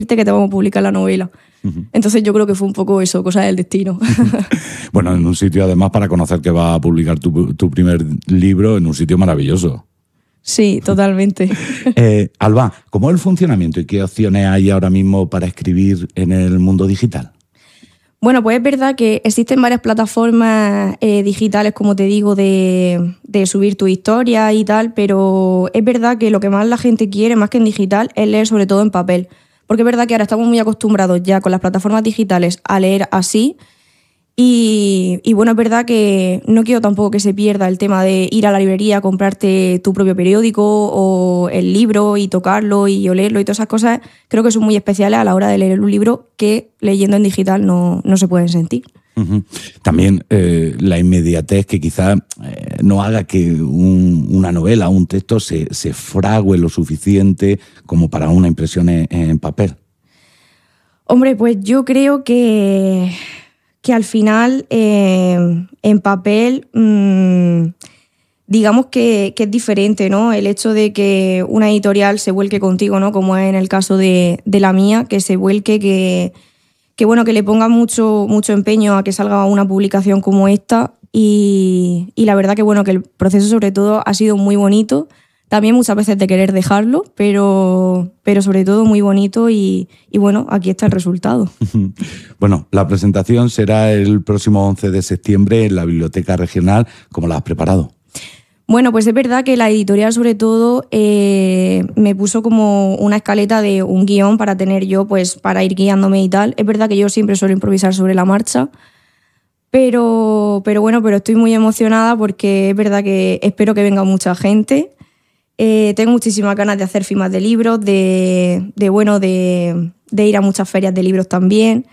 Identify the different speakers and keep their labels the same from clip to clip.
Speaker 1: que te vamos a publicar la novela. Entonces yo creo que fue un poco eso, cosa del destino.
Speaker 2: Bueno, en un sitio además para conocer que vas a publicar tu primer libro en un sitio maravilloso.
Speaker 1: Sí, totalmente.
Speaker 2: Alba, ¿cómo es el funcionamiento y qué opciones hay ahora mismo para escribir en el mundo digital?
Speaker 1: Bueno, pues es verdad que existen varias plataformas digitales, como te digo, de subir tu historia y tal, pero es verdad que lo que más la gente quiere, más que en digital, es leer sobre todo en papel. Porque es verdad que ahora estamos muy acostumbrados ya con las plataformas digitales a leer así. Y bueno, es verdad que no quiero tampoco que se pierda el tema de ir a la librería, comprarte tu propio periódico o el libro y tocarlo y olerlo y todas esas cosas. Creo que son muy especiales a la hora de leer un libro que leyendo en digital no se pueden sentir.
Speaker 2: Uh-huh. También la inmediatez que quizás no haga que una novela o un texto se frague lo suficiente como para una impresión en papel.
Speaker 1: Hombre, pues yo creo que al final en papel digamos que es diferente, ¿no? El hecho de que una editorial se vuelque contigo, ¿no? Como es en el caso de la mía, que se vuelque, que bueno, que le ponga mucho empeño a que salga una publicación como esta y la verdad que bueno, que el proceso sobre todo ha sido muy bonito, también muchas veces de querer dejarlo, pero sobre todo muy bonito y bueno, aquí está el resultado.
Speaker 2: Bueno, la presentación será el próximo 11 de septiembre en la Biblioteca Regional. ¿Cómo la has preparado?
Speaker 1: Bueno, pues es verdad que la editorial sobre todo me puso como una escaleta de un guión para tener yo, pues para ir guiándome y tal. Es verdad que yo siempre suelo improvisar sobre la marcha, pero bueno, pero estoy muy emocionada porque es verdad que espero que venga mucha gente. Tengo muchísimas ganas de hacer firmas de libros, de ir a muchas ferias de libros también.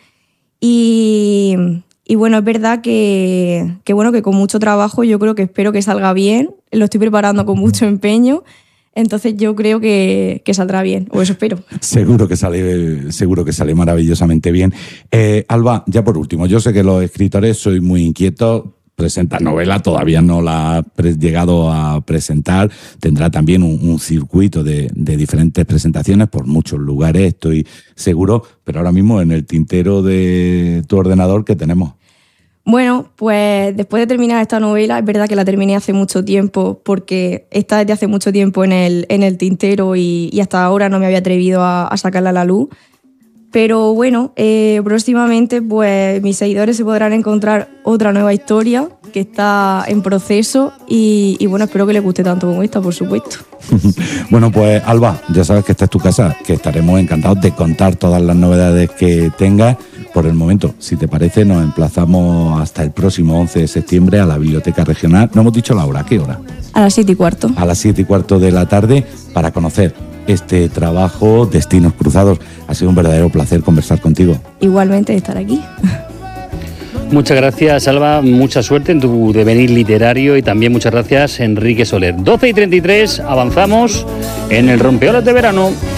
Speaker 1: Y bueno, es verdad que con mucho trabajo yo creo que espero que salga bien. Lo estoy preparando con mucho empeño. Entonces yo creo que saldrá bien, o eso espero.
Speaker 2: Seguro que sale maravillosamente bien. Alba, ya por último, yo sé que los escritores sois muy inquietos. Presenta novela, todavía no la ha llegado a presentar, tendrá también un circuito de diferentes presentaciones por muchos lugares, estoy seguro, pero ahora mismo en el tintero de tu ordenador, ¿qué tenemos?
Speaker 1: Bueno, pues después de terminar esta novela, es verdad que la terminé hace mucho tiempo, porque está desde hace mucho tiempo en el tintero y hasta ahora no me había atrevido a sacarla a la luz. Pero bueno, próximamente pues mis seguidores se podrán encontrar otra nueva historia que está en proceso y bueno, espero que les guste tanto como esta, por supuesto.
Speaker 2: Bueno, pues Alba, ya sabes que esta es tu casa, que estaremos encantados de contar todas las novedades que tengas. Por el momento, si te parece, nos emplazamos hasta el próximo 11 de septiembre a la Biblioteca Regional. No hemos dicho la hora, ¿a qué hora?
Speaker 1: A las 7:15.
Speaker 2: A las 7:15 de la tarde para conocer este trabajo, Destinos Cruzados. Ha sido un verdadero placer conversar contigo.
Speaker 1: Igualmente estar aquí.
Speaker 3: Muchas gracias, Alba. Mucha suerte en tu devenir literario y también muchas gracias, Enrique Soler. 12:33, avanzamos en el Rompeolas de Verano.